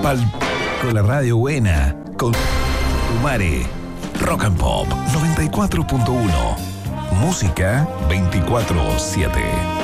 Con la radio buena, con Umare, Rock and Pop 94.1, música 24/7.